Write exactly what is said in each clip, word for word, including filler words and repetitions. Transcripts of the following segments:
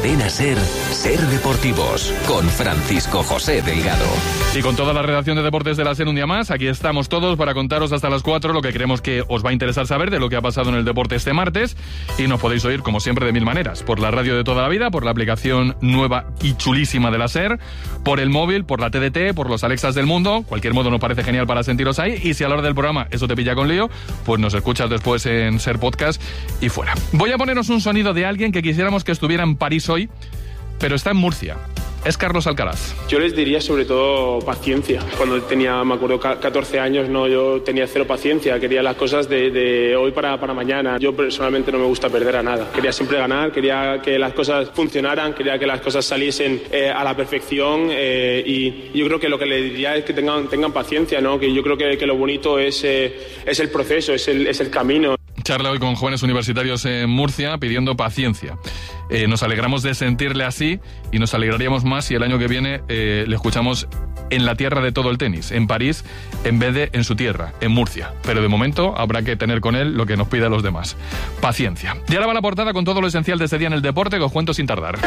Cadena Ser, Ser Deportivos, con Francisco José Delgado. Y con toda la redacción de Deportes de la Ser un día más, aquí estamos todos para contaros hasta las cuatro lo que creemos que os va a interesar saber de lo que ha pasado en el deporte este martes. Y nos podéis oír, como siempre, de mil maneras. Por la radio de toda la vida, por la aplicación nueva y chulísima de la Ser, por el móvil, por la T D T, por los Alexas del mundo. Cualquier modo nos parece genial para sentiros ahí. Y si a la hora del programa eso te pilla con lío, pues nos escuchas después en Ser Podcast y fuera. Voy a poneros un sonido de alguien que quisiéramos que estuviera en París hoy, pero está en Murcia. Es Carlos Alcaraz. Yo les diría sobre todo paciencia. Cuando tenía, me acuerdo, catorce años, no, yo tenía cero paciencia. Quería las cosas de, de hoy para, para mañana. Yo personalmente no me gusta perder a nada. Quería siempre ganar, quería que las cosas funcionaran, quería que las cosas saliesen eh, a la perfección eh, y yo creo que lo que les diría es que tengan, tengan paciencia, ¿no? Que yo creo que, que lo bonito es, eh, es el proceso, es el, es el camino. Charla hoy con jóvenes universitarios en Murcia pidiendo paciencia. Eh, nos alegramos de sentirle así y nos alegraríamos más si el año que viene eh, le escuchamos en la tierra de todo el tenis, en París, en vez de en su tierra, en Murcia. Pero de momento habrá que tener con él lo que nos pida a los demás. Paciencia. Y ahora va la portada con todo lo esencial de este día en el deporte que os cuento sin tardar.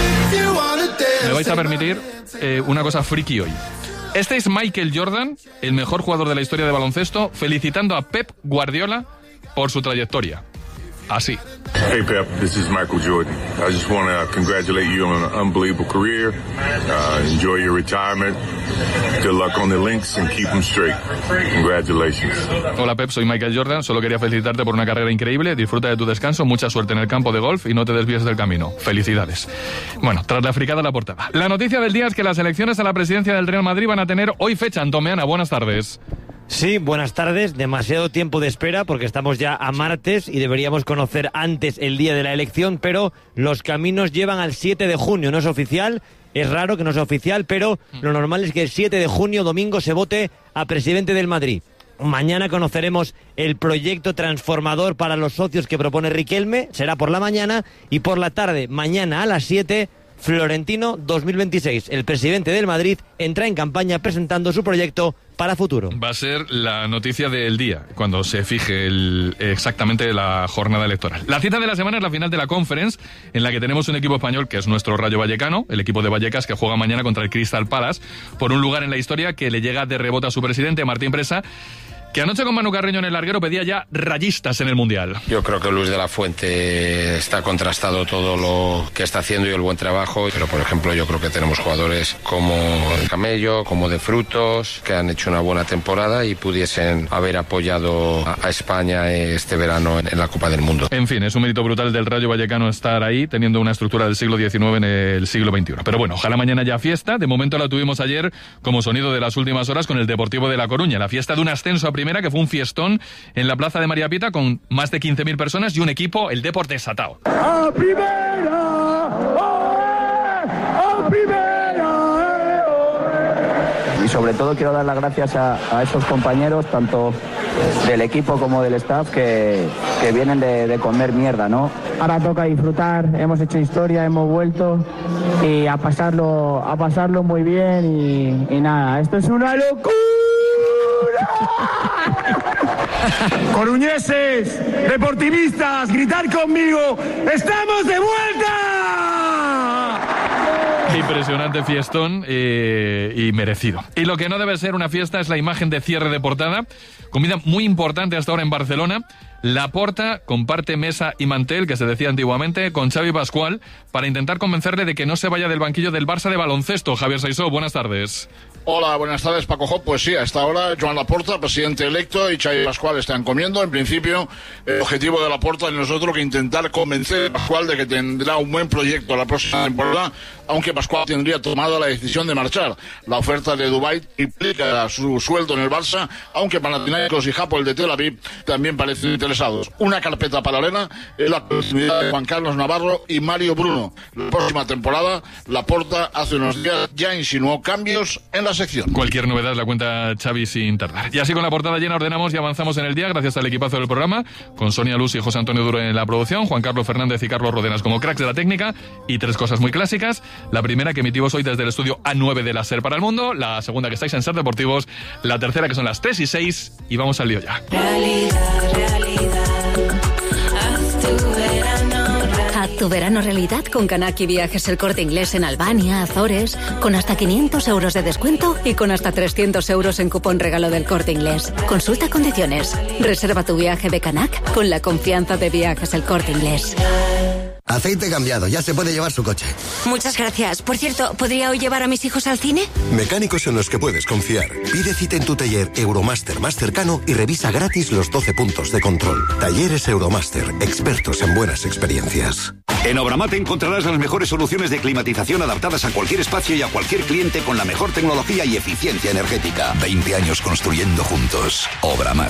Me vais a permitir eh, una cosa friki hoy. Este es Michael Jordan, el mejor jugador de la historia de baloncesto, felicitando a Pep Guardiola por su trayectoria. Así. Hey Pep, this is Michael Jordan. I just want to congratulate you on an unbelievable career. Uh, enjoy your retirement. Good luck on the links and keep them straight. Congratulations. Hola Pep, soy Michael Jordan. Solo quería felicitarte por una carrera increíble. Disfruta de tu descanso, mucha suerte en el campo de golf y no te desvíes del camino. Felicidades. Bueno, tras la fricada la portada. La noticia del día es que las elecciones a la presidencia del Real Madrid van a tener hoy fecha. Antomeana, buenas tardes. Sí, buenas tardes. Demasiado tiempo de espera porque estamos ya a martes y deberíamos conocer antes el día de la elección, pero los caminos llevan al siete de junio. No es oficial, es raro que no sea oficial, pero lo normal es que el siete de junio, domingo, se vote a presidente del Madrid. Mañana conoceremos el proyecto transformador para los socios que propone Riquelme, será por la mañana, y por la tarde, mañana a las siete... Florentino dos mil veintiséis. El presidente del Madrid entra en campaña presentando su proyecto para futuro. Va a ser la noticia del día, cuando se fije el, exactamente la jornada electoral. La cita de la semana es la final de la Conference, en la que tenemos un equipo español que es nuestro Rayo Vallecano, el equipo de Vallecas, que juega mañana contra el Crystal Palace, por un lugar en la historia que le llega de rebote a su presidente, Martín Presa, que anoche con Manu Carreño en el larguero pedía ya rayistas en el Mundial. Yo creo que Luis de la Fuente está contrastado todo lo que está haciendo y el buen trabajo, pero por ejemplo yo creo que tenemos jugadores como el Camello, como de Frutos, que han hecho una buena temporada y pudiesen haber apoyado a España este verano en la Copa del Mundo. En fin, es un mérito brutal del Rayo Vallecano estar ahí, teniendo una estructura del siglo diecinueve en el siglo veintiuno. Pero bueno, ojalá mañana haya fiesta. De momento la tuvimos ayer como sonido de las últimas horas con el Deportivo de La Coruña, la fiesta de un ascenso a primera, que fue un fiestón en la plaza de María Pita con más de quince mil personas y un equipo, el Depor desatado. ¡A primera! ¡A primera! Y sobre todo quiero dar las gracias a, a esos compañeros, tanto del equipo como del staff, que, que vienen de, de comer mierda, ¿no? Ahora toca disfrutar, hemos hecho historia, hemos vuelto y a pasarlo, a pasarlo muy bien y, y nada, esto es una locura. Coruñeses, deportivistas, gritar conmigo, ¡estamos de vuelta! Impresionante fiestón eh, y merecido. Y lo que no debe ser una fiesta es la imagen de cierre de portada. Comida muy importante hasta ahora en Barcelona. Laporta comparte mesa y mantel, que se decía antiguamente, con Xavi Pascual para intentar convencerle de que no se vaya del banquillo del Barça de baloncesto. Javier Saisó, buenas tardes. Hola, buenas tardes, Paco Jó. Pues sí, a esta hora Joan Laporta, presidente electo, y Xavi Pascual están comiendo. En principio, el objetivo de Laporta no es otro que intentar convencer a Pascual de que tendrá un buen proyecto la próxima temporada, aunque Pascual tendría tomado la decisión de marchar. La oferta de Dubái implica su sueldo en el Barça, aunque Panathinaikos y Hapoel de Tel Aviv también parecen interesados. Una carpeta paralela es la continuidad de Juan Carlos Navarro y Mario Bruno. La próxima temporada, Laporta hace unos días ya insinuó cambios en la sección. Cualquier novedad la cuenta Xavi sin tardar. Y así con la portada llena ordenamos y avanzamos en el día, gracias al equipazo del programa, con Sonia Luz y José Antonio Duro en la producción, Juan Carlos Fernández y Carlos Rodenas como cracks de la técnica, y tres cosas muy clásicas. La primera, que emitimos hoy desde el estudio A nueve de la SER para el mundo. La segunda, que estáis en SER Deportivos. La tercera, que son las tres y seis. Y vamos al lío ya. Realidad, realidad. Haz tu verano, Haz tu tu verano realidad con Kanaki Viajes El Corte Inglés en Albania, Azores, con hasta quinientos euros de descuento y con hasta trescientos euros en cupón regalo del Corte Inglés. Consulta condiciones. Reserva tu viaje de Canac con la confianza de Viajes El Corte Inglés. Aceite cambiado, ya se puede llevar su coche. Muchas gracias. Por cierto, ¿podría hoy llevar a mis hijos al cine? Mecánicos en los que puedes confiar. Pide cita en tu taller Euromaster más cercano y revisa gratis los doce puntos de control. Talleres Euromaster, expertos en buenas experiencias. En Obramat encontrarás las mejores soluciones de climatización adaptadas a cualquier espacio y a cualquier cliente con la mejor tecnología y eficiencia energética. veinte años construyendo juntos. Obramat.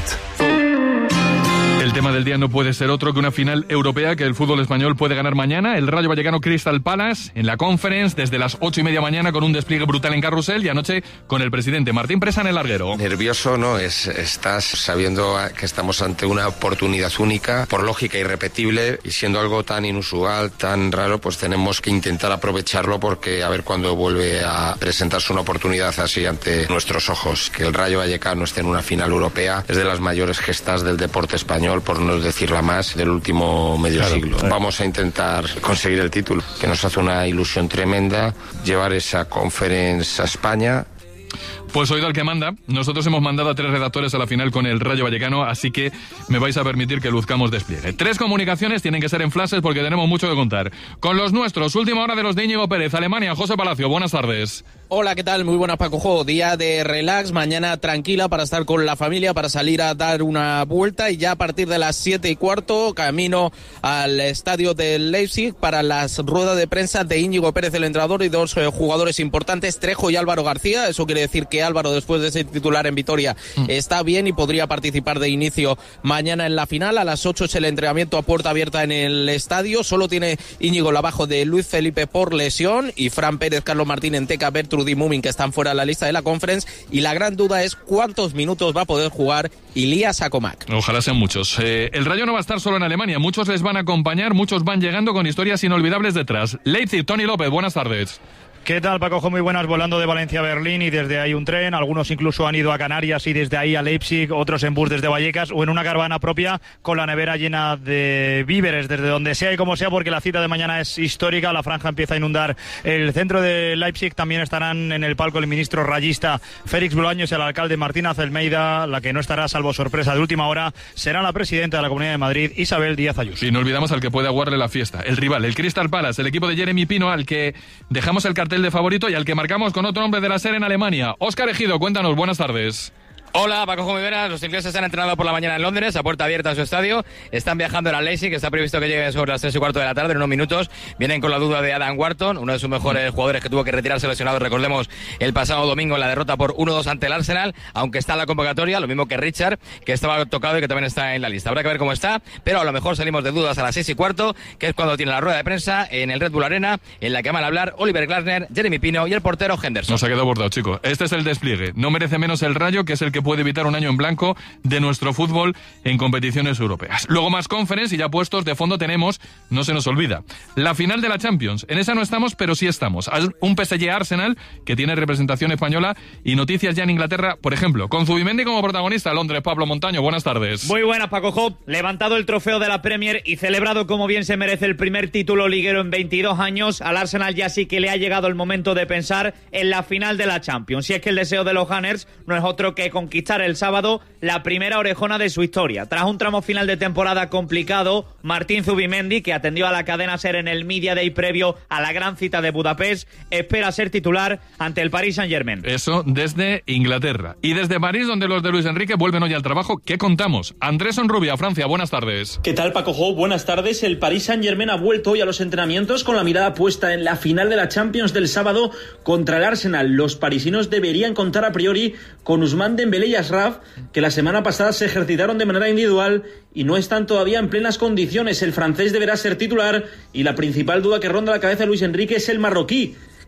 El tema del día no puede ser otro que una final europea que el fútbol español puede ganar mañana. El Rayo Vallecano Crystal Palace en la Conference desde las ocho y media mañana con un despliegue brutal en carrusel y anoche con el presidente Martín Presa en el larguero. Nervioso, ¿no? Es, estás sabiendo que estamos ante una oportunidad única, por lógica irrepetible, y siendo algo tan inusual, tan raro, pues tenemos que intentar aprovecharlo porque a ver cuándo vuelve a presentarse una oportunidad así ante nuestros ojos. Que el Rayo Vallecano esté en una final europea es de las mayores gestas del deporte español, por no decirla más, del último medio claro, siglo. Claro. Vamos a intentar conseguir el título, que nos hace una ilusión tremenda, llevar esa Conference a España. Pues oído al que manda, nosotros hemos mandado a tres redactores a la final con el Rayo Vallecano, así que me vais a permitir que luzcamos despliegue. Tres comunicaciones tienen que ser en flashes porque tenemos mucho que contar. Con los nuestros, última hora de los de Íñigo Pérez, Alemania, José Palacio, buenas tardes. Hola, ¿qué tal? Muy buenas, Paco Jo. Día de relax, mañana tranquila para estar con la familia, para salir a dar una vuelta y ya a partir de las siete y cuarto, camino al estadio del Leipzig para las ruedas de prensa de Íñigo Pérez, el entrenador, y dos eh, jugadores importantes, Trejo y Álvaro García. Eso quiere decir que Álvaro, después de ser titular en Vitoria, mm. está bien y podría participar de inicio mañana en la final. A las ocho es el entrenamiento a puerta abierta en el estadio. Solo tiene Íñigo la baja de Luis Felipe por lesión y Fran Pérez, Carlos Martín, Enteca, Bertrud y Mumin, que están fuera de la lista de la Conference, y la gran duda es cuántos minutos va a poder jugar Ilías Acomac. Ojalá sean muchos. Eh, el Rayo no va a estar solo en Alemania, muchos les van a acompañar, muchos van llegando con historias inolvidables detrás. Leipzig, Tony López, buenas tardes. ¿Qué tal, Paco? Muy buenas, volando de Valencia a Berlín y desde ahí un tren. Algunos incluso han ido a Canarias y desde ahí a Leipzig, otros en bus desde Vallecas o en una caravana propia con la nevera llena de víveres desde donde sea y como sea, porque la cita de mañana es histórica. La franja empieza a inundar el centro de Leipzig. También estarán en el palco el ministro rayista Félix Bolaños y el alcalde Martín Azelmeida. La que no estará, salvo sorpresa de última hora, será la presidenta de la Comunidad de Madrid, Isabel Díaz Ayuso. Y no olvidamos al que puede aguarle la fiesta, el rival, el Crystal Palace, el equipo de Jeremy Pino, al que dejamos el cartel de favorito y al que marcamos con otro hombre de la serie en Alemania. Óscar Ejido, cuéntanos, buenas tardes. Hola, Paco, muy buenas. Los ingleses se han entrenado por la mañana en Londres, a puerta abierta a su estadio. Están viajando a la Leipzig, que está previsto que llegue sobre las tres y cuarto de la tarde, en unos minutos. Vienen con la duda de Adam Wharton, uno de sus mejores jugadores que tuvo que retirarse lesionado, recordemos, el pasado domingo en la derrota por uno dos ante el Arsenal, aunque está en la convocatoria, lo mismo que Richard, que estaba tocado y que también está en la lista. Habrá que ver cómo está, pero a lo mejor salimos de dudas a las seis y cuarto, que es cuando tiene la rueda de prensa en el Red Bull Arena, en la que van a hablar Oliver Glasner, Jeremy Pino y el portero Henderson. Nos ha quedado bordado, chico. Este es el despliegue. No merece menos el Rayo, que es el que puede evitar un año en blanco de nuestro fútbol en competiciones europeas. Luego más Conference y ya puestos de fondo tenemos, no se nos olvida, la final de la Champions. En esa no estamos, pero sí estamos. Un P S G Arsenal que tiene representación española y noticias ya en Inglaterra, por ejemplo, con Zubimendi como protagonista. Londres, Pablo Montaño, buenas tardes. Muy buenas, Paco Job. Levantado el trofeo de la Premier y celebrado como bien se merece el primer título liguero en veintidós años, al Arsenal ya sí que le ha llegado el momento de pensar en la final de la Champions. Si es que el deseo de los Gunners no es otro que conquistar el sábado la primera orejona de su historia. Tras un tramo final de temporada complicado, Martín Zubimendi, que atendió a la cadena SER en el Media Day previo a la gran cita de Budapest, espera ser titular ante el Paris Saint-Germain. Eso desde Inglaterra. Y desde París, donde los de Luis Enrique vuelven hoy al trabajo, ¿qué contamos? Andrés Onrubia, Francia, buenas tardes. ¿Qué tal, Paco Jo? Buenas tardes. El Paris Saint-Germain ha vuelto hoy a los entrenamientos con la mirada puesta en la final de la Champions del sábado contra el Arsenal. Los parisinos deberían contar a priori con Ousmane Dembélé y Ashraf, que la semana pasada se ejercitaron de manera individual y no están todavía en plenas condiciones. El francés deberá ser titular y la principal duda que ronda la cabeza de Luis Enrique es el marroquí,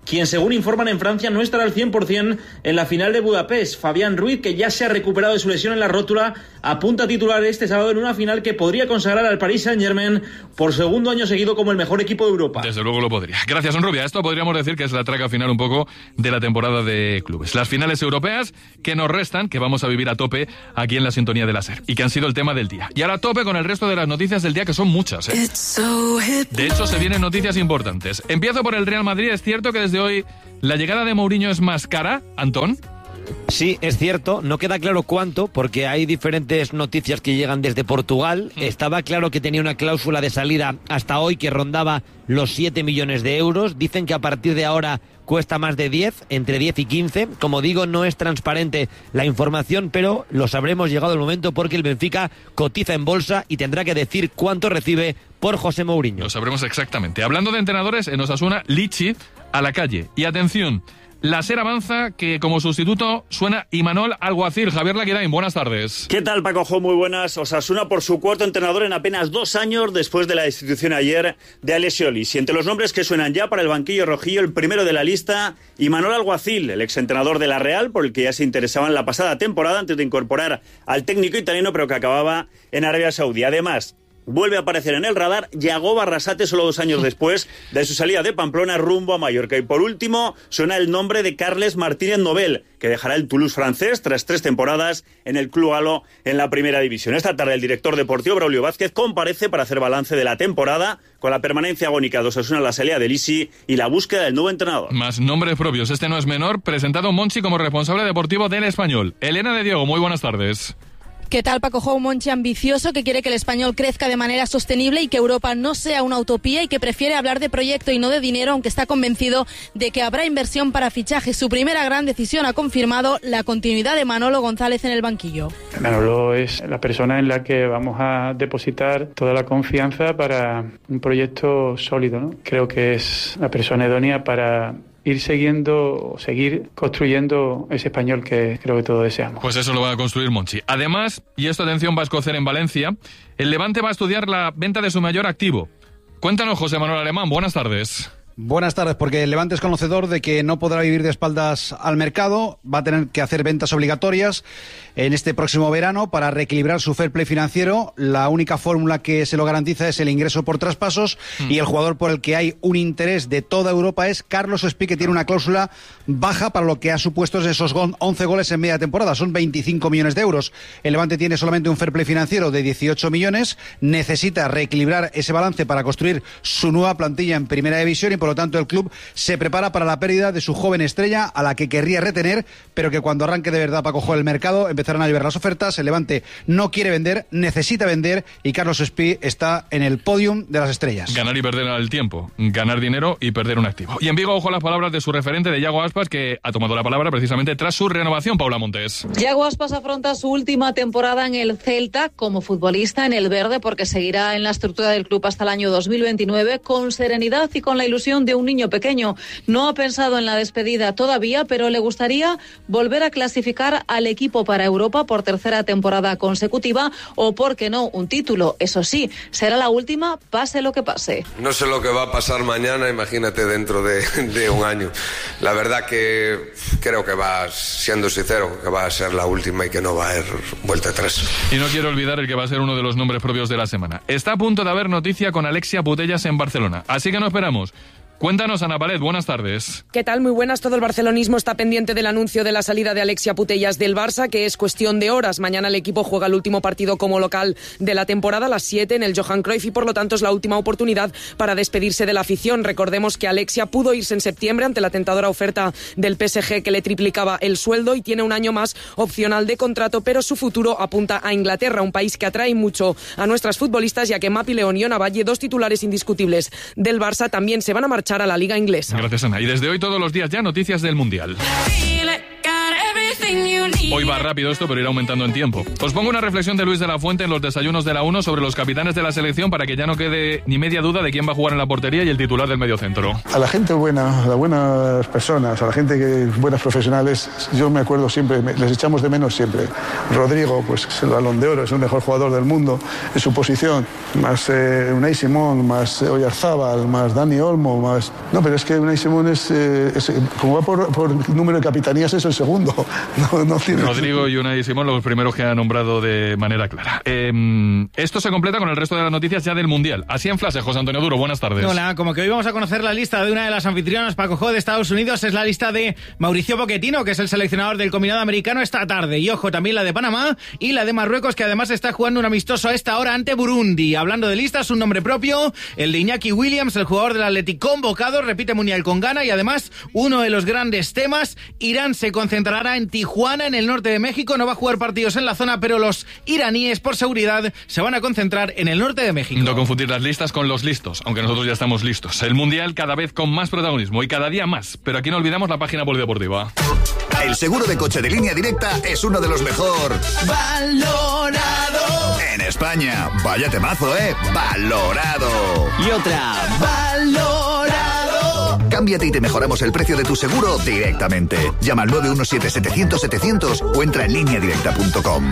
quien según informan en Francia no estará al cien por ciento en la final de Budapest. Fabián Ruiz, que ya se ha recuperado de su lesión en la rótula, apunta a titular este sábado en una final que podría consagrar al Paris Saint-Germain por segundo año seguido como el mejor equipo de Europa. Desde luego lo podría. Gracias, Onrubia. Esto podríamos decir que es la traca final un poco de la temporada de clubes. Las finales europeas que nos restan, que vamos a vivir a tope aquí en la sintonía de la SER y que han sido el tema del día. Y ahora a tope con el resto de las noticias del día, que son muchas, ¿eh? De hecho, se vienen noticias importantes. Empiezo por el Real Madrid. Es cierto que desde hoy la llegada de Mourinho es más cara, Antón. Sí, es cierto, no queda claro cuánto, porque hay diferentes noticias que llegan desde Portugal. Mm. Estaba claro que tenía una cláusula de salida hasta hoy que rondaba los siete millones de euros. Dicen que a partir de ahora cuesta más de diez, entre diez y quince. Como digo, no es transparente la información, pero lo sabremos llegado el momento, porque el Benfica cotiza en bolsa y tendrá que decir cuánto recibe por José Mourinho. Lo sabremos exactamente. Hablando de entrenadores, en Osasuna, Lichi a la calle. Y atención, la SER avanza que como sustituto suena Imanol Alguacil. Javier Laquirain, buenas tardes. ¿Qué tal, Paco Jo? Muy buenas. Osasuna por su cuarto entrenador en apenas dos años después de la destitución ayer de Alessio Lisi. Entre los nombres que suenan ya para el banquillo rojillo, el primero de la lista, Imanol Alguacil, el exentrenador de la Real, por el que ya se interesaban la pasada temporada antes de incorporar al técnico italiano, pero que acababa en Arabia Saudí. Además, vuelve a aparecer en el radar Yago Barrasate solo dos años después de su salida de Pamplona rumbo a Mallorca. Y por último, suena el nombre de Carles Martínez Nobel, que dejará el Toulouse francés tras tres temporadas en el Club Galo en la primera división. Esta tarde el director deportivo Braulio Vázquez comparece para hacer balance de la temporada con la permanencia agónica de Osasuna, la salida de Lisi y la búsqueda del nuevo entrenador. Más nombres propios, este no es menor, presentado Monchi como responsable deportivo del Español. Elena de Diego, muy buenas tardes. ¿Qué tal, Paco Jo? Un Monchi ambicioso que quiere que el Español crezca de manera sostenible y que Europa no sea una utopía, y que prefiere hablar de proyecto y no de dinero, aunque está convencido de que habrá inversión para fichajes. Su primera gran decisión ha confirmado la continuidad de Manolo González en el banquillo. Manolo es la persona en la que vamos a depositar toda la confianza para un proyecto sólido, ¿no? Creo que es la persona idónea para ir siguiendo o seguir construyendo ese Español que creo que todos deseamos. Pues eso lo va a construir Monchi. Además, y esto atención va a escocer en Valencia, el Levante va a estudiar la venta de su mayor activo. Cuéntanos, José Manuel Alemán, buenas tardes. Buenas tardes, porque el Levante es conocedor de que no podrá vivir de espaldas al mercado, va a tener que hacer ventas obligatorias en este próximo verano para reequilibrar su fair play financiero. La única fórmula que se lo garantiza es el ingreso por traspasos, mm. y el jugador por el que hay un interés de toda Europa es Carlos Espí, que tiene una cláusula baja para lo que ha supuesto esos once goles en media temporada, son veinticinco millones de euros. El Levante tiene solamente un fair play financiero de dieciocho millones, necesita reequilibrar ese balance para construir su nueva plantilla en primera división, y por lo tanto el club se prepara para la pérdida de su joven estrella, a la que querría retener, pero que cuando arranque de verdad para coger el mercado empezarán a llover las ofertas. El Levante no quiere vender, necesita vender, y Carlos Espí está en el podium de las estrellas. Ganar y perder al tiempo, ganar dinero y perder un activo. Y en Vigo, ojo las palabras de su referente, de Yago Aspas, que ha tomado la palabra precisamente tras su renovación. Paula Montes. Yago Aspas afronta su última temporada en el Celta como futbolista en el verde, porque seguirá en la estructura del club hasta el año dos mil veintinueve con serenidad y con la ilusión de un niño pequeño. No ha pensado en la despedida todavía, pero le gustaría volver a clasificar al equipo para Europa por tercera temporada consecutiva, o, por qué no, un título. Eso sí, será la última, pase lo que pase. No sé lo que va a pasar mañana, imagínate dentro de, de un año. La verdad que creo que va, siendo sincero, que va a ser la última y que no va a haber vuelta atrás. Y no quiero olvidar el que va a ser uno de los nombres propios de la semana. Está a punto de haber noticia con Alexia Putellas en Barcelona, así que no esperamos. Cuéntanos, Ana Palet, buenas tardes. ¿Qué tal? Muy buenas. Todo el barcelonismo está pendiente del anuncio de la salida de Alexia Putellas del Barça, que es cuestión de horas. Mañana el equipo juega el último partido como local de la temporada, a las siete, en el Johan Cruyff, y por lo tanto es la última oportunidad para despedirse de la afición. Recordemos que Alexia pudo irse en septiembre ante la tentadora oferta del P S G, que le triplicaba el sueldo, y tiene un año más opcional de contrato, pero su futuro apunta a Inglaterra, un país que atrae mucho a nuestras futbolistas, ya que Mapi León y Ona Valle, dos titulares indiscutibles del Barça, también se van a marchar a la Liga Inglesa. Gracias, Ana. Y desde hoy, todos los días ya, noticias del Mundial. Hoy va rápido esto, pero irá aumentando en tiempo. Os pongo una reflexión de Luis de la Fuente en los desayunos de la uno sobre los capitanes de la selección para que ya no quede ni media duda de quién va a jugar en la portería y el titular del mediocentro. A la gente buena, a las buenas personas, a la gente que buenas profesionales, yo me acuerdo siempre, les echamos de menos siempre. Rodrigo, pues es el Balón de Oro, es el mejor jugador del mundo en su posición, más eh, Unai Simón, más eh, Oyarzábal, más Dani Olmo, más... No, pero es que Unai Simón es, eh, es como va por, por número de capitanías, es el segundo. No, no tiene... Rodrigo y Unai Simón, los primeros que ha nombrado de manera clara. Eh, esto se completa con el resto de las noticias ya del Mundial. Así en flash, José Antonio Duro, buenas tardes. Hola, como que hoy vamos a conocer la lista de una de las anfitrionas Paco Jo de Estados Unidos, es la lista de Mauricio Pochettino, que es el seleccionador del combinado americano esta tarde. Y ojo, también la de Panamá y la de Marruecos, que además está jugando un amistoso a esta hora ante Burundi. Hablando de listas, un nombre propio, el de Iñaki Williams, el jugador del Athletic convocado, repite Mundial con Ghana y además uno de los grandes temas, Irán se concentrará en Tijuana, en el norte de México, no va a jugar partidos en la zona, pero los iraníes por seguridad se van a concentrar en el norte de México. No confundir las listas con los listos, aunque nosotros ya estamos listos. El Mundial cada vez con más protagonismo y cada día más, pero aquí no olvidamos la página polideportiva. El seguro de coche de Línea Directa es uno de los mejor valorado en España. Vaya temazo, ¿eh? Valorado. Y otra, valorado. Cámbiate y te mejoramos el precio de tu seguro directamente. Llama al nueve uno siete, setecientos, setecientos o entra en línea directa punto com.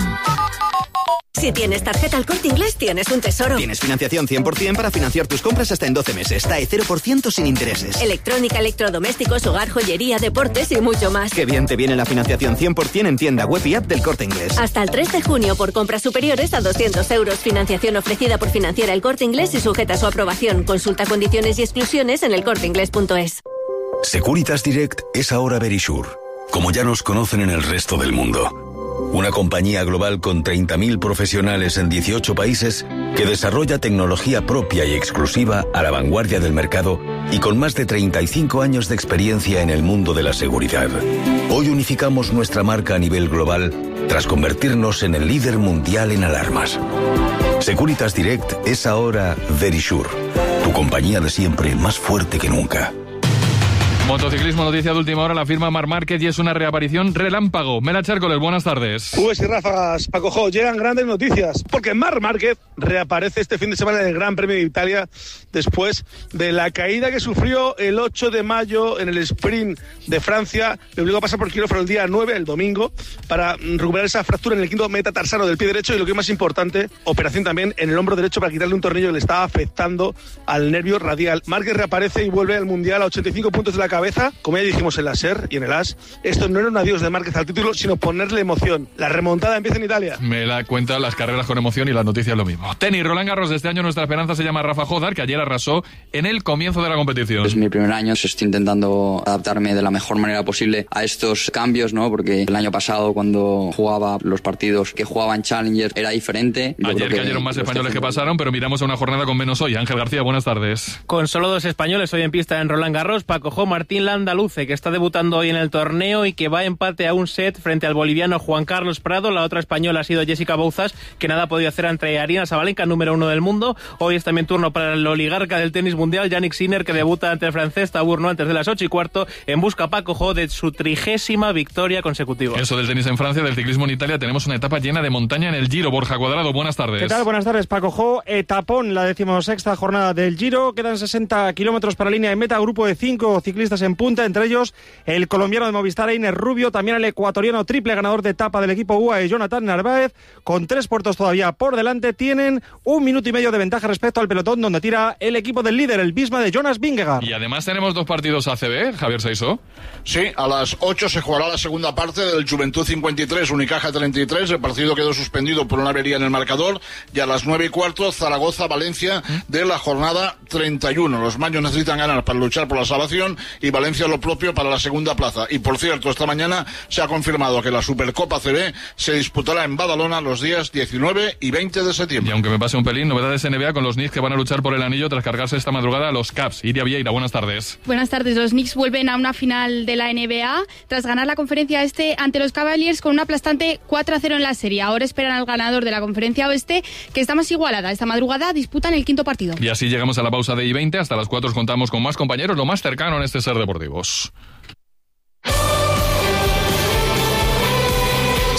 Si tienes tarjeta El Corte Inglés, tienes un tesoro. Tienes financiación cien por ciento para financiar tus compras hasta en doce meses. T A E cero por ciento sin intereses. Electrónica, electrodomésticos, hogar, joyería, deportes y mucho más. Qué bien te viene la financiación cien por ciento en tienda web y app del Corte Inglés. Hasta el tres de junio por compras superiores a doscientos euros. Financiación ofrecida por Financiera El Corte Inglés y sujeta a su aprobación. Consulta condiciones y exclusiones en el corte inglés punto es. Securitas Direct es ahora Verisure, como ya nos conocen en el resto del mundo. Una compañía global con treinta mil profesionales en dieciocho países que desarrolla tecnología propia y exclusiva a la vanguardia del mercado y con más de treinta y cinco años de experiencia en el mundo de la seguridad. Hoy unificamos nuestra marca a nivel global tras convertirnos en el líder mundial en alarmas. Securitas Direct es ahora Verisure, tu compañía de siempre más fuerte que nunca. Motociclismo, noticia de última hora, la firma Marc Márquez y es una reaparición relámpago. Mela Chércoles, buenas tardes. Ubes y ráfagas, Paco Jo, llegan grandes noticias, porque Marc Márquez reaparece este fin de semana en el Gran Premio de Italia después de la caída que sufrió el ocho de mayo en el sprint de Francia. Le obligó a pasar por quirófano el día nueve, el domingo, para recuperar esa fractura en el quinto metatarsano del pie derecho y lo que es más importante, operación también en el hombro derecho para quitarle un tornillo que le estaba afectando al nervio radial. Márquez reaparece y vuelve al Mundial a ochenta y cinco puntos de la cabeza, como ya dijimos en la SER y en el AS. Esto no era un adiós de Márquez al título, sino ponerle emoción. La remontada empieza en Italia. Me la cuenta las carreras con emoción y las noticias lo mismo. Tenis, Roland Garros de este año, nuestra esperanza se llama Rafa Jodar, que ayer arrasó en el comienzo de la competición. Es mi primer año, estoy intentando adaptarme de la mejor manera posible a estos cambios, ¿no? Porque el año pasado, cuando jugaba los partidos que jugaba en Challenger, era diferente. Yo ayer cayeron más españoles que pasaron, pero miramos a una jornada con menos hoy. Ángel García, buenas tardes. Con solo dos españoles hoy en pista en Roland Garros, Paco Jo, Martín Landaluce, que está debutando hoy en el torneo y que va a empate a un set frente al boliviano Juan Carlos Prado. La otra española ha sido Jessica Bouzas, que nada ha podido hacer ante Aryna Sabalenka, número uno del mundo. Hoy es también turno para el oligarca del tenis mundial, Yannick Sinner, que debuta ante el francés Tabourno antes de las ocho y cuarto, en busca, Paco Jo, de su trigésima victoria consecutiva. Eso del tenis en Francia, del ciclismo en Italia, tenemos una etapa llena de montaña en el Giro. Borja Cuadrado, buenas tardes. ¿Qué tal? Buenas tardes, Paco Jo. Etapón, la decimosexta jornada del Giro. Quedan sesenta kilómetros para línea de meta, grupo de cinco ciclistas en punta, entre ellos el colombiano de Movistar, Einer Rubio, también el ecuatoriano triple ganador de etapa del equipo U A E, Jonathan Narváez, con tres puertos todavía por delante. Tienen un minuto y medio de ventaja respecto al pelotón, donde tira el equipo del líder, el Visma de Jonas Vingegaard. Y además tenemos dos partidos A C B, Javier Saiso. Sí, a las ocho se jugará la segunda parte del Juventud cincuenta y tres, Unicaja treinta y tres. El partido quedó suspendido por una avería en el marcador. Y a las nueve y cuarto, Zaragoza-Valencia de la jornada treinta y uno. Los maños necesitan ganar para luchar por la salvación y Valencia lo propio para la segunda plaza. Y por cierto, esta mañana se ha confirmado que la Supercopa C B se disputará en Badalona los días diecinueve y veinte de septiembre. Y aunque me pase un pelín, novedades N B A con los Knicks que van a luchar por el anillo tras cargarse esta madrugada a los Cavs. Iria Vieira, buenas tardes. Buenas tardes. Los Knicks vuelven a una final de la N B A tras ganar la conferencia este ante los Cavaliers con un aplastante cuatro a cero en la serie. Ahora esperan al ganador de la conferencia oeste, que está más igualada. Esta madrugada disputan el quinto partido. Y así llegamos a la pausa de I veinte. Hasta las cuatro os contamos con más compañeros, lo más cercano en este Ser Deportivos.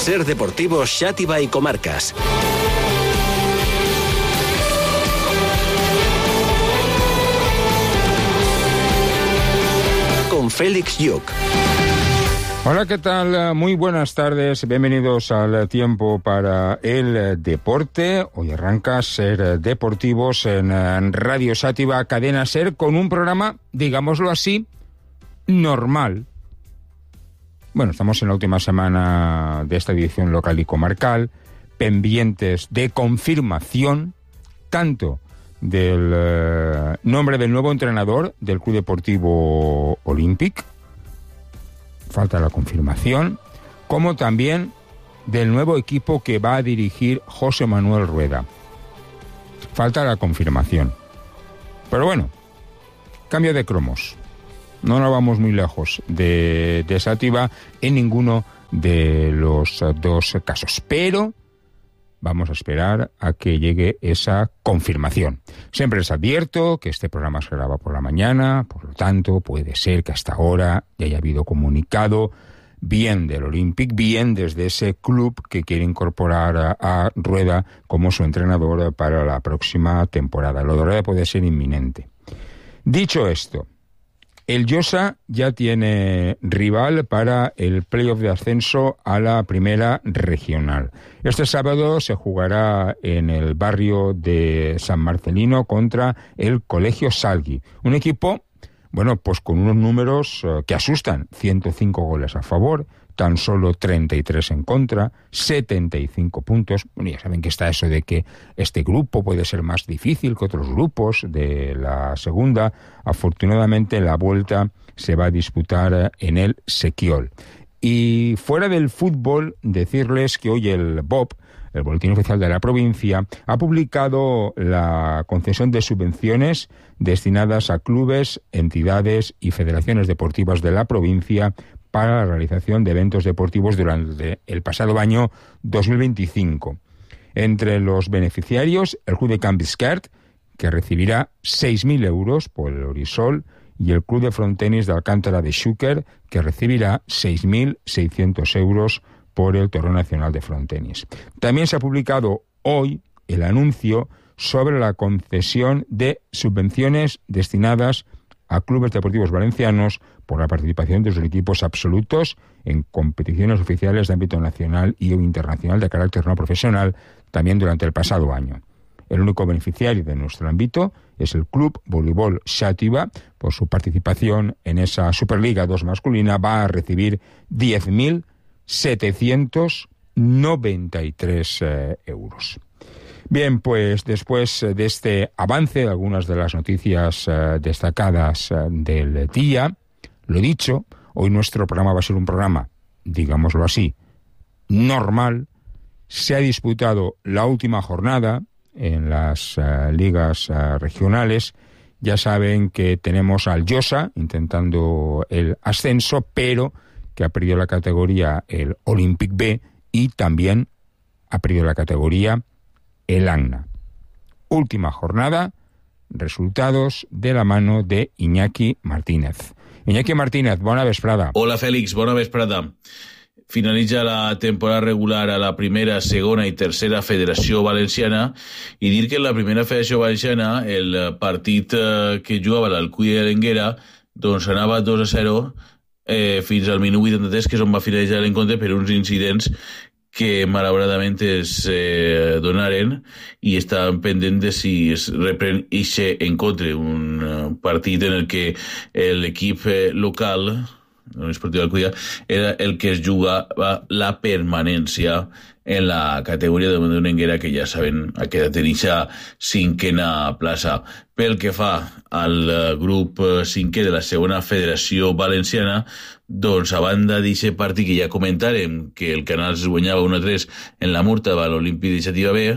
Ser Deportivos Xàtiva y Comarcas. Con Félix Lluc. Hola, ¿qué tal? Muy buenas tardes. Bienvenidos al Tiempo para el Deporte. Hoy arranca Ser Deportivos en Radio Xàtiva, Cadena Ser, con un programa, digámoslo así, normal. Bueno, estamos en la última semana de esta edición local y comarcal, pendientes de confirmación, tanto del eh, nombre del nuevo entrenador del Club Deportivo Olímpic, falta la confirmación, como también del nuevo equipo que va a dirigir José Manuel Rueda. Falta la confirmación. Pero bueno, cambio de cromos. No nos vamos muy lejos de, de Xàtiva en ninguno de los dos casos. Pero vamos a esperar a que llegue esa confirmación. Siempre les advierto que este programa se graba por la mañana, por lo tanto puede ser que hasta ahora ya haya habido comunicado bien del Olímpic, bien desde ese club que quiere incorporar a, a Rueda como su entrenador para la próxima temporada. Lo de Rueda puede ser inminente. Dicho esto, el Llosa ya tiene rival para el playoff de ascenso a la primera regional. Este sábado se jugará en el barrio de San Marcelino contra el Colegio Salgui. Un equipo, bueno, pues con unos números uh, que asustan. ciento cinco goles a favor, tan solo treinta y tres en contra, setenta y cinco puntos. Bueno, ya saben que está eso de que este grupo puede ser más difícil que otros grupos de la segunda. Afortunadamente la vuelta se va a disputar en el Sequiol. Y fuera del fútbol, decirles que hoy el B O P, el Boletín Oficial de la Provincia, ha publicado la concesión de subvenciones destinadas a clubes, entidades y federaciones deportivas de la provincia para la realización de eventos deportivos durante el pasado año dos mil veinticinco. Entre los beneficiarios, el Club de Can Bisquert, que recibirá seis mil euros por el Orisol, y el Club de Frontenis de Alcántara de Xúquer, que recibirá seis mil seiscientos euros por el Torneo Nacional de Frontenis. También se ha publicado hoy el anuncio sobre la concesión de subvenciones destinadas a clubes deportivos valencianos por la participación de sus equipos absolutos en competiciones oficiales de ámbito nacional y o internacional de carácter no profesional, también durante el pasado año. El único beneficiario de nuestro ámbito es el Club Voleibol Xàtiva. Por su participación en esa Superliga dos masculina va a recibir diez mil setecientos noventa y tres eh, euros. Bien, pues después de este avance de algunas de las noticias eh, destacadas eh, del día, lo dicho, hoy nuestro programa va a ser un programa, digámoslo así, normal. Se ha disputado la última jornada en las uh, ligas uh, regionales. Ya saben que tenemos al Llosa intentando el ascenso, pero que ha perdido la categoría el Olímpic B y también ha perdido la categoría el Agna. Última jornada, resultados de la mano de Iñaki Martínez. Iñaki Martínez, bona vesprada. Hola Félix, bona vesprada. Finalitza la temporada regular a la primera, segona i tercera Federació Valenciana, i dir que en la primera Federació Valenciana el partit que jugava l'Alcúdia de l'Enguera doncs anava dos a zero eh, fins al minut vuitanta-tres, que és on va finalitzar l'encontre per uns incidents que malauradament es eh, donaren i estaven pendents de si es reprèn ixe encontre, un partit en el que l'equip local, el Esportiu d'Alcúdia, era el que es jugava la permanència en la categoria de una Enguera, que ja saben, ha quedat en eixa cinquena plaça. Pel que fa al grup cinquè de la segona Federació Valenciana, doncs a banda d'aquest partit que ja comentarem, que el Canal es guanyava un a tres en la Murta a l'Olímpic d'Iniciativa B,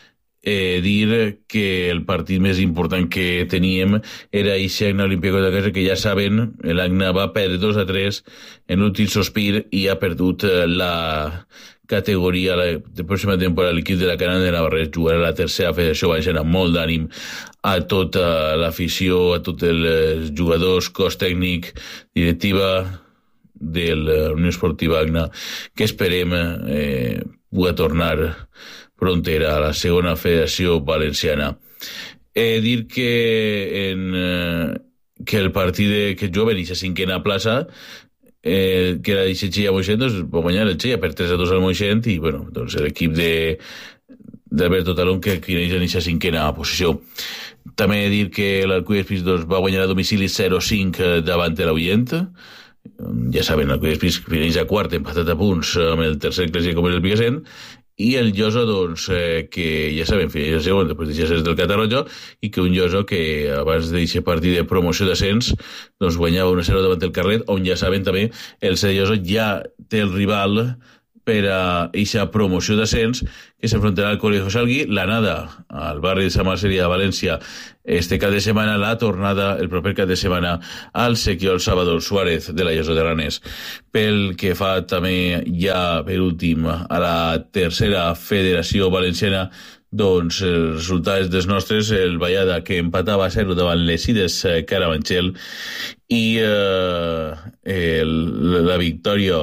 eh, dir que el partit més important que teníem era eixe Agna Olímpico de casa, que ja saben, l'Agna va perdre dos a tres en l'últim sospir i ha perdut la categoria la de pròxima temporada. L'equip de la Canal de Navarrés jugarà a la tercera Federació Valenciana. Molt d'ànim a tota l'afició, a tots els jugadors, cos tècnic, directiva, de la Unió Esportiva Agna, que esperem eh, pugui tornar prontera a la segona federació valenciana. Eh, dir que en eh, que el partit de, que jo venia a cinquena plaça, eh, que era de Xella Moixent, doncs va guanyar el Xella per tres a dos al Moixent, i bueno, doncs l'equip de d'Alberto Talón que finalitza en aquesta cinquena posició. També dir que l'Alcúdia-Espís doncs, va guanyar a domicili zero cinc davant de l'Ullent. Ja saben, l'Alcúdia-Espís finalitza quart, empatat a punts amb el tercer clàssic com és el Picassent, i el Llosa, doncs, eh, que ja sabem, finalitza segon, després deixa ser del Catarroja, i que un Llosa que abans d'aquest partit de promoció d'ascens doncs guanyava un a zero davant del Carlet, on ja saben també el C D Llosa ja té el rival per a aquesta promoció d'ascens que s'enfrontarà al Colegio Salgui, l'anada al barri de Sant Marcel·lí de València este cap de setmana, la tornada el proper cap de setmana al Sequiol Salvador Suárez de la Llosa de Ranés. Pel que fa també ja per últim a la tercera federació valenciana, doncs els resultats dels nostres, el Vallada que empatava a zero davant les Ides Carabanchel, i eh, el, la victòria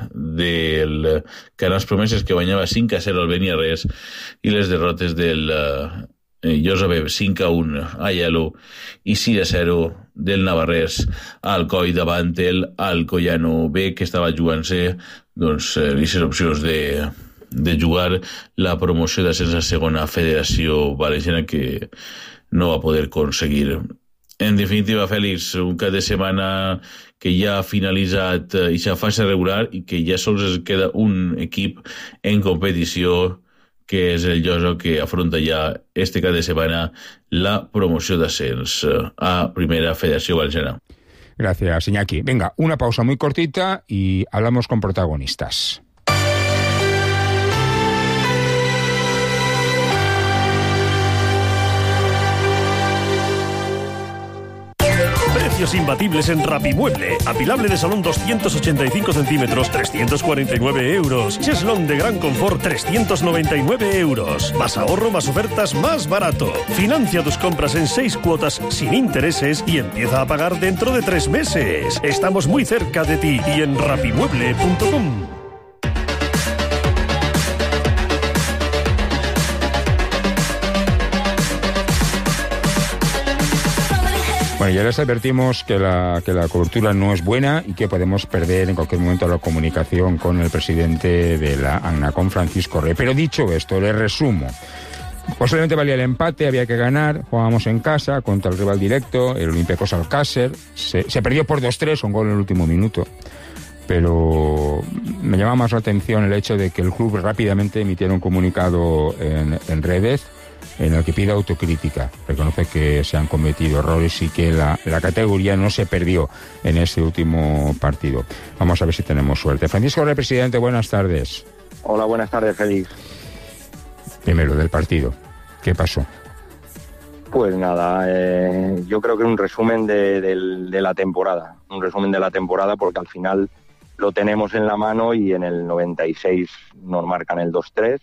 del Canals Promeses que guanyava cinc a zero al Beniarrés, i les derrotes del eh, Llosa B cinc a un a Yalo i sis a zero del Navarrés al Coi davant el Alcoyano B, que estava jugant-se doncs aquestes opcions de de jugar la promoció d'ascens a segona federació valenciana, que no va poder aconseguir. En definitiva, Fèlix, un cap de setmana que ja ha finalitzat aquesta fase regular i que ja sols es queda un equip en competició, que és el Llosa, que afronta ja este cap de setmana la promoció d'ascens a primera federació valenciana. Gracias, Iñaki. Venga, una pausa muy cortita y hablamos con protagonistas. Precios imbatibles en Rapimueble. Apilable de salón doscientos ochenta y cinco centímetros, trescientos cuarenta y nueve euros. Cheslón de gran confort, trescientos noventa y nueve euros. Más ahorro, más ofertas, más barato. Financia tus compras en seis cuotas sin intereses y empieza a pagar dentro de tres meses. Estamos muy cerca de ti y en rapimueble punto com. Bueno, ya les advertimos que la, que la cobertura no es buena y que podemos perder en cualquier momento la comunicación con el presidente de la ANACOM, Francisco Rey. Pero dicho esto, les resumo. Posiblemente valía el empate, había que ganar, jugábamos en casa contra el rival directo, el Olympiacos Alcácer, se, se perdió por dos tres, un gol en el último minuto. Pero me llama más la atención el hecho de que el club rápidamente emitiera un comunicado en, en redes en el que pide autocrítica, reconoce que se han cometido errores y que la, la categoría no se perdió en ese último partido. Vamos a ver si tenemos suerte. Francisco Rey, presidente, buenas tardes. Hola, buenas tardes, Félix. Primero, del partido. ¿Qué pasó? Pues nada, eh, yo creo que un resumen de, de, de la temporada, un resumen de la temporada porque al final lo tenemos en la mano y en el noventa y seis nos marcan el dos tres.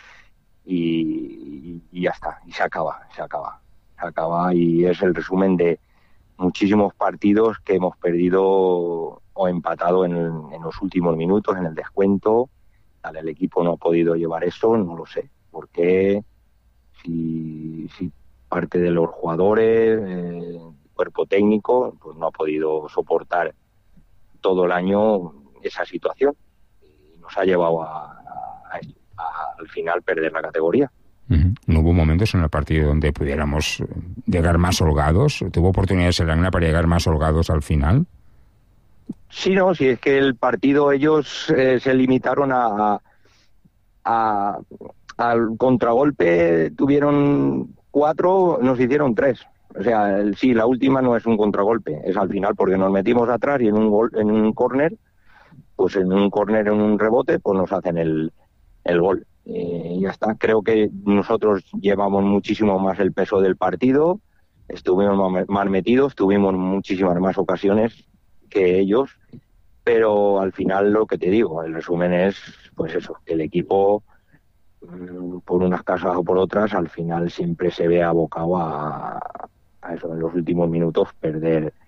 Y, y ya está, y se acaba, se acaba, se acaba y es el resumen de muchísimos partidos que hemos perdido o empatado en, en los últimos minutos, en el descuento. Dale, el equipo no ha podido llevar eso, no lo sé, porque si, si parte de los jugadores, eh, cuerpo técnico, pues no ha podido soportar todo el año esa situación y nos ha llevado a, a, a esto. Al final perder la categoría. Uh-huh. ¿No hubo momentos en el partido donde pudiéramos llegar más holgados? ¿Tuvo oportunidades el Agna para llegar más holgados al final? Sí, no, sí, es que el partido ellos eh, se limitaron a, a al contragolpe, tuvieron cuatro, nos hicieron tres. O sea, el, sí, la última no es un contragolpe, es al final porque nos metimos atrás y en un gol, en un córner, pues en un córner, en un rebote, pues nos hacen el el gol. Eh, ya está. Creo que nosotros llevamos muchísimo más el peso del partido, estuvimos más metidos, tuvimos muchísimas más ocasiones que ellos, pero al final lo que te digo, el resumen es, pues eso, que el equipo, por unas casas o por otras, al final siempre se ve abocado a, a eso, en los últimos minutos, perder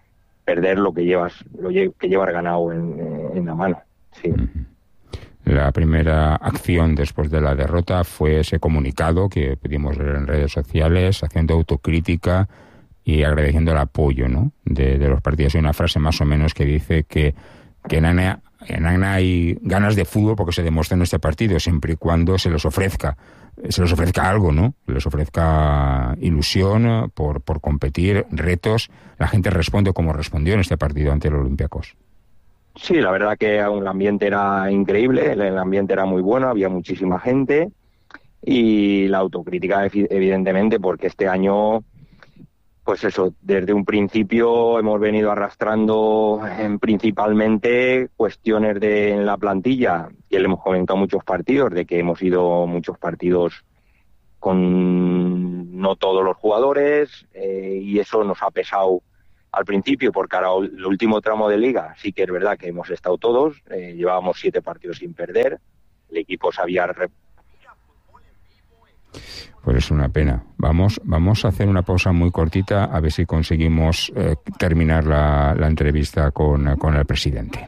perder lo que llevas, lo lle- que llevas ganado en, en la mano. Sí. La primera acción después de la derrota fue ese comunicado que pudimos ver en redes sociales, haciendo autocrítica y agradeciendo el apoyo, ¿no?, de, de los partidos. Hay una frase más o menos que dice que, que en Anna, en Anna hay ganas de fútbol porque se demuestra en este partido, siempre y cuando se les ofrezca, se les ofrezca algo, ¿no? Se les ofrezca ilusión por, por competir, retos. La gente responde como respondió en este partido ante los Olympiacos. Sí, la verdad que el ambiente era increíble, el ambiente era muy bueno, había muchísima gente y la autocrítica evidentemente porque este año, pues eso, desde un principio hemos venido arrastrando en principalmente cuestiones de en la plantilla, que le hemos comentado muchos partidos, de que hemos ido muchos partidos con no todos los jugadores eh, y eso nos ha pesado al principio, porque ahora el último tramo de liga sí que es verdad que hemos estado todos, eh, llevábamos siete partidos sin perder, el equipo sabía... Rep- Pues es una pena. Vamos, vamos a hacer una pausa muy cortita a ver si conseguimos eh, terminar la, la entrevista con, con el presidente.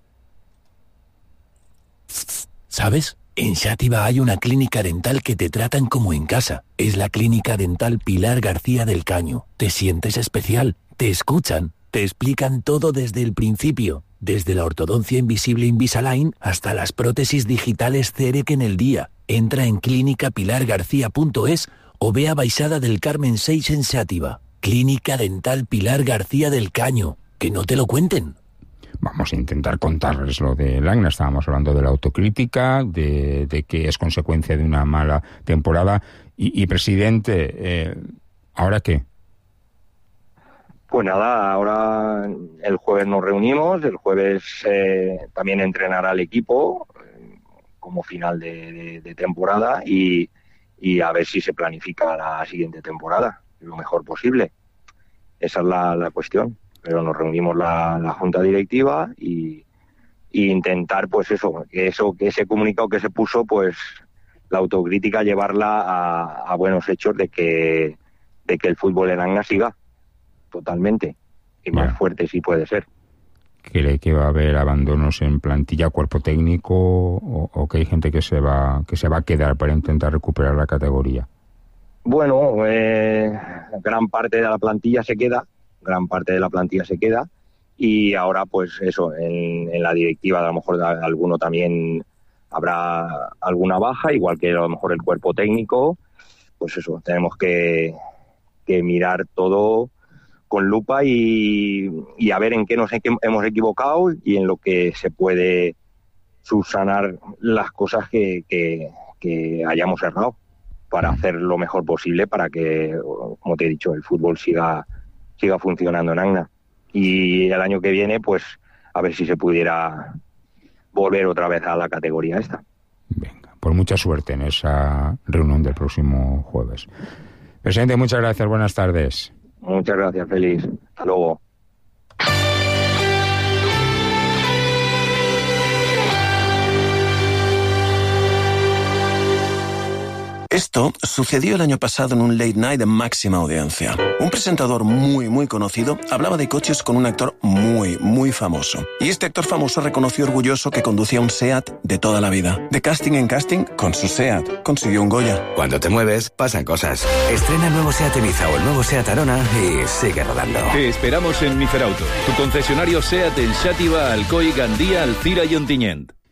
¿Sabes? En Xàtiva hay una clínica dental que te tratan como en casa. Es la Clínica Dental Pilar García del Caño. Te sientes especial. Te escuchan, te explican todo desde el principio, desde la ortodoncia invisible Invisalign hasta las prótesis digitales C E R E C en el día. Entra en clínica pilar garcía punto es o ve a Baixada del Carmen seis en Xàtiva. Clínica Dental Pilar García del Caño. Que no te lo cuenten. Vamos a intentar contarles lo de Lagna. Estábamos hablando de la autocrítica, de, de que es consecuencia de una mala temporada. Y, y presidente, eh, ¿ahora qué? Pues nada, ahora el jueves nos reunimos, el jueves eh, también entrenará el equipo eh, como final de, de, de temporada y, y a ver si se planifica la siguiente temporada lo mejor posible. Esa es la, la cuestión. Pero nos reunimos la, la junta directiva y, y intentar, pues eso, que eso, que ese comunicado que se puso, pues la autocrítica llevarla a, a buenos hechos de que, de que el fútbol en Anna siga totalmente y más yeah. fuerte si puede ser. ¿Cree que va a haber abandonos en plantilla, cuerpo técnico o, o que hay gente que se va que se va a quedar para intentar recuperar la categoría? Bueno, eh, gran parte de la plantilla se queda. gran parte de la plantilla se queda y ahora pues eso, en, en la directiva a lo mejor alguno también habrá alguna baja, igual que a lo mejor el cuerpo técnico, pues eso, tenemos que, que mirar todo con lupa y, y a ver en qué nos hemos equivocado y en lo que se puede subsanar las cosas que, que, que hayamos errado para hacer lo mejor posible para que, como te he dicho, el fútbol siga siga funcionando en Anna. Y el año que viene, pues, a ver si se pudiera volver otra vez a la categoría esta. Venga, pues mucha suerte en esa reunión del próximo jueves. Presidente, muchas gracias, buenas tardes. Muchas gracias, Félix. Hasta luego. Esto sucedió el año pasado en un late night de máxima audiencia. Un presentador muy, muy conocido hablaba de coches con un actor muy, muy famoso. Y este actor famoso reconoció orgulloso que conducía un SEAT de toda la vida. De casting en casting, con su SEAT, consiguió un Goya. Cuando te mueves, pasan cosas. Estrena el nuevo SEAT Ibiza o el nuevo SEAT Arona y sigue rodando. Te esperamos en Miferauto, tu concesionario SEAT en Xàtiva, Alcoi, Gandía, Alcira y Ontinyent.